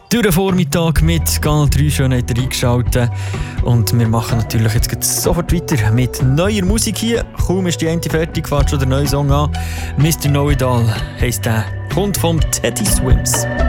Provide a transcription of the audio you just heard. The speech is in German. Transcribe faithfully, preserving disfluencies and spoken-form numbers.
Durch den Vormittag mit Kanal drei Schönheit eingeschaltet. Und wir machen natürlich jetzt gleich sofort weiter mit neuer Musik hier. Kaum ist die eine fertig, fährt schon der neue Song an. Mister Know It All heisst der, kommt vom Teddy Swims.